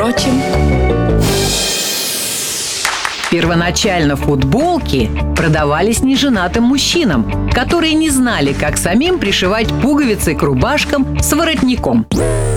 ночи. Первоначально футболки продавались неженатым мужчинам, которые не знали, как самим пришивать пуговицы к рубашкам с воротником.